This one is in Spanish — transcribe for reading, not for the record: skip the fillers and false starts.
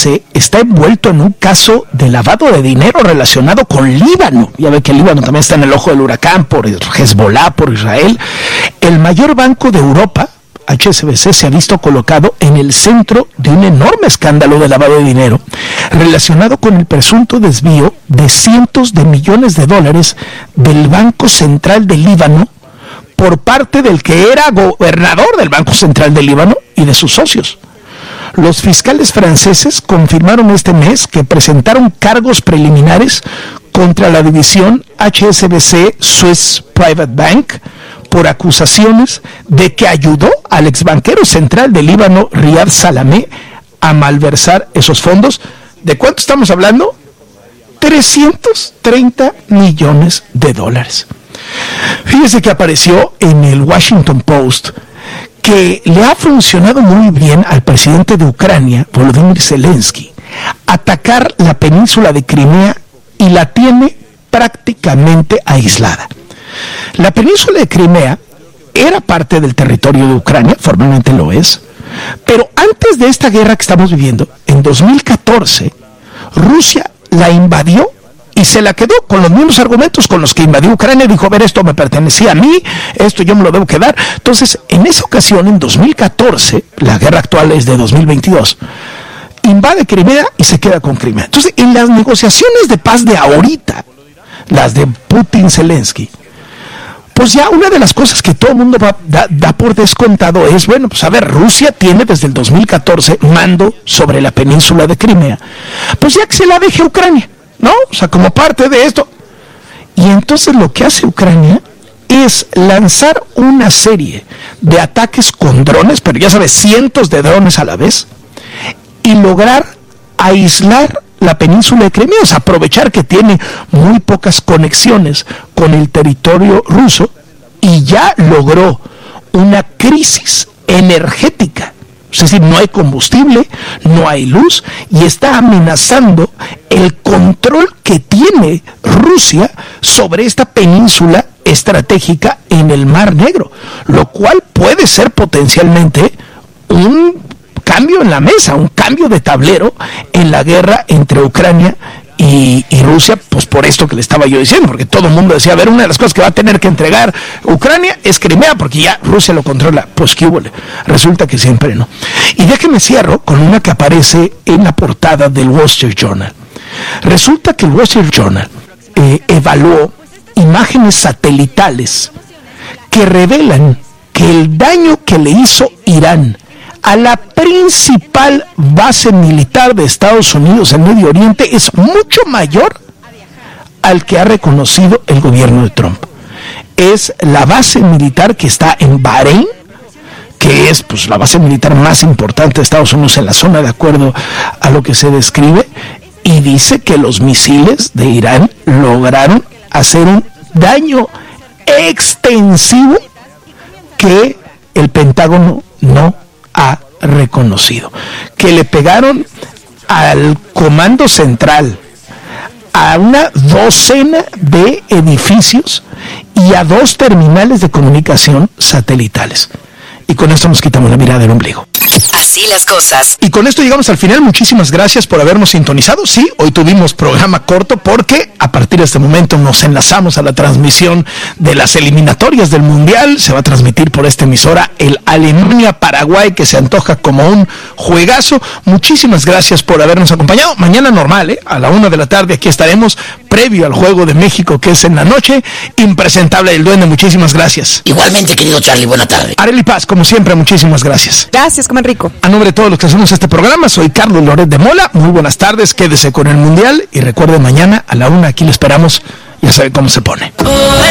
HSBC está envuelto en un caso de lavado de dinero relacionado con Líbano. Ya ve que Líbano también está en el ojo del huracán por Hezbollah, por Israel. El mayor banco de Europa, HSBC, se ha visto colocado en el centro de un enorme escándalo de lavado de dinero relacionado con el presunto desvío de cientos de millones de dólares del Banco Central de Líbano por parte del que era gobernador del Banco Central de Líbano y de sus socios. Los fiscales franceses confirmaron este mes que presentaron cargos preliminares contra la división HSBC Swiss Private Bank por acusaciones de que ayudó al exbanquero central de Líbano, Riyad Salamé, a malversar esos fondos. ¿De cuánto estamos hablando? 330 millones de dólares. Fíjese que apareció en el Washington Post que le ha funcionado muy bien al presidente de Ucrania, Volodymyr Zelensky, atacar la península de Crimea y la tiene prácticamente aislada. La península de Crimea era parte del territorio de Ucrania, formalmente lo es, pero antes de esta guerra que estamos viviendo, en 2014, Rusia la invadió y se la quedó con los mismos argumentos con los que invadió Ucrania. Dijo, a ver, esto me pertenecía a mí, esto yo me lo debo quedar. Entonces, en esa ocasión, en 2014, la guerra actual es de 2022, invade Crimea y se queda con Crimea. Entonces, en las negociaciones de paz de ahorita, las de Putin-Zelensky, pues ya una de las cosas que todo el mundo da por descontado es, bueno, pues a ver, Rusia tiene desde el 2014 mando sobre la península de Crimea, pues ya que se la deje a Ucrania, ¿no? O sea, como parte de esto. Y entonces lo que hace Ucrania es lanzar una serie de ataques con drones, pero ya sabes, cientos de drones a la vez, y lograr aislar la península de Crimea, o sea, aprovechar que tiene muy pocas conexiones con el territorio ruso, y ya logró una crisis energética. Es decir, no hay combustible, no hay luz, y está amenazando el control que tiene Rusia sobre esta península estratégica en el Mar Negro, lo cual puede ser potencialmente un cambio en la mesa, un cambio de tablero en la guerra entre Ucrania y Rusia, pues por esto que le estaba yo diciendo, porque todo el mundo decía, a ver, una de las cosas que va a tener que entregar Ucrania es Crimea, porque ya Rusia lo controla. Pues qué hubo, resulta que siempre no. Y déjeme cierro con una que aparece en la portada del Wall Street Journal. Resulta que el Wall Street Journal evaluó imágenes satelitales que revelan que el daño que le hizo Irán a la principal base militar de Estados Unidos en Medio Oriente es mucho mayor al que ha reconocido el gobierno de Trump. Es la base militar que está en Bahrein, que es pues la base militar más importante de Estados Unidos en la zona, de acuerdo a lo que se describe, y dice que los misiles de Irán lograron hacer un daño extensivo que el Pentágono no ha reconocido, que le pegaron al comando central, a una docena de edificios y a 2 terminales de comunicación satelitales. Y con esto nos quitamos la mirada del ombligo. Así las cosas. Y con esto llegamos al final. Muchísimas gracias por habernos sintonizado. Sí, hoy tuvimos programa corto porque a partir de este momento nos enlazamos a la transmisión de las eliminatorias del Mundial. Se va a transmitir por esta emisora el Alemania-Paraguay, que se antoja como un juegazo. Muchísimas gracias por habernos acompañado. Mañana normal, a la 1 de la tarde aquí estaremos, previo al juego de México, que es en la noche. Impresentable el Duende, muchísimas gracias. Igualmente, querido Charlie, buena tarde. Arely Paz, como siempre, muchísimas gracias. Gracias, coman rico. A nombre de todos los que hacemos este programa, soy Carlos Loret de Mola. Muy buenas tardes, quédese con el Mundial y recuerde, mañana a la 1 aquí le esperamos. Ya sabe cómo se pone.